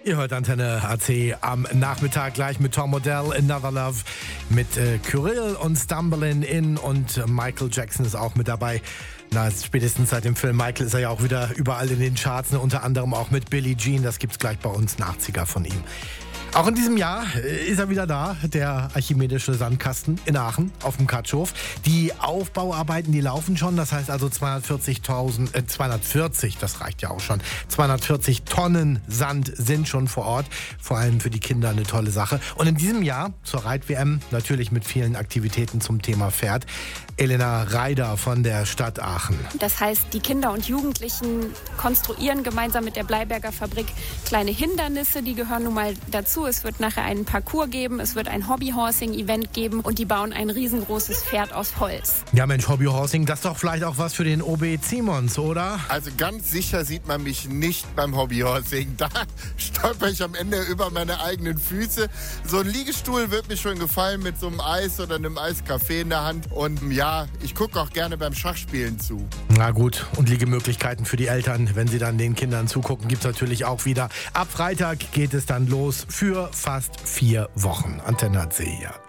Ihr hört Antenne AC am Nachmittag gleich mit Tom Odell, Another Love, mit Kyrill und Stumbling In und Michael Jackson ist auch mit dabei. Na, spätestens seit dem Film Michael ist er ja auch wieder überall in den Charts, unter anderem auch mit Billie Jean, das gibt's gleich bei uns, ein 80er von ihm. Auch in diesem Jahr ist er wieder da, der archimedische Sandkasten in Aachen auf dem Katschhof. Die Aufbauarbeiten, die laufen schon, das heißt also 240, das reicht ja auch schon, 240 Tonnen Sand sind schon vor Ort, vor allem für die Kinder eine tolle Sache. Und in diesem Jahr zur Reit-WM, natürlich mit vielen Aktivitäten zum Thema Pferd, Elena Reider von der Stadt Aachen. Das heißt, die Kinder und Jugendlichen konstruieren gemeinsam mit der Bleiberger Fabrik kleine Hindernisse, die gehören nun mal dazu. Es wird nachher einen Parcours geben, es wird ein Hobbyhorsing-Event geben und die bauen ein riesengroßes Pferd aus Holz. Ja Mensch, Hobbyhorsing, das ist doch vielleicht auch was für den OB Simons, oder? Also ganz sicher sieht man mich nicht beim Hobbyhorsing. Da stolper ich am Ende über meine eigenen Füße. So ein Liegestuhl wird mir schon gefallen mit so einem Eis oder einem Eiskaffee in der Hand. Und ja, ich gucke auch gerne beim Schachspielen zu. Na gut, und Liegemöglichkeiten für die Eltern, wenn sie dann den Kindern zugucken, gibt es natürlich auch wieder. Ab Freitag geht es dann los für fast 4 Wochen. Antenne AC hier.